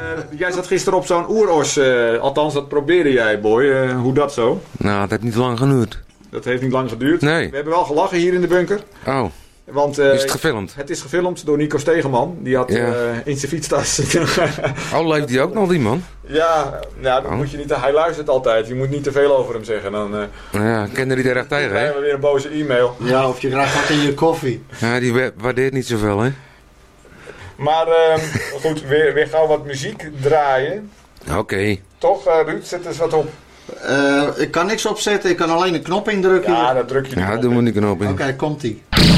Jij zat gisteren op zo'n oeros, althans dat probeerde jij, boy. Hoe dat zo? Nou, dat heeft niet lang geduurd. Dat heeft niet lang geduurd. Nee. We hebben wel gelachen hier in de bunker. Oh, Want, is het gefilmd? Het is gefilmd door Nico Stegeman. Die had in zijn fietstas... Oh, leeft die ook nog, die man? Ja, nou, dan moet je niet... Hij luistert altijd. Je moet niet te veel over hem zeggen. Dan Ja, kende die er echt tegen, hè? krijgen we weer een boze e-mail. Ja, of je krijgt wat in je koffie. Ja, die waardeert niet zoveel, hè? Maar goed, weer gauw wat muziek draaien. Oké. Toch, Ruud? Zet eens wat op. Ik kan niks opzetten, ik kan alleen een knop indrukken. Ja, dat druk je Ja, niet doen we op. die knop in. Oké, komt-ie.